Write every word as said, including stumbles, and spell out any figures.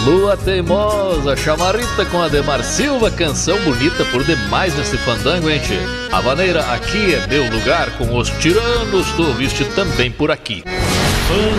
Lua Teimosa, Chamarrita com Ademar Silva, canção bonita por demais nesse fandango, hein, tchê? A maneira Aqui é Meu Lugar com Os Tiranos, tu ouviste também por aqui.